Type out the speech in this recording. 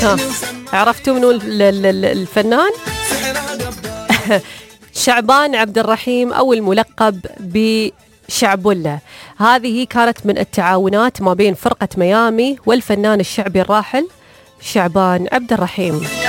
ها عرفتوا منو الفنان؟ شعبان عبد الرحيم أو الملقب بشعبولة. هذه كانت من التعاونات ما بين فرقة ميامي والفنان الشعبي الراحل شعبان عبد الرحيم.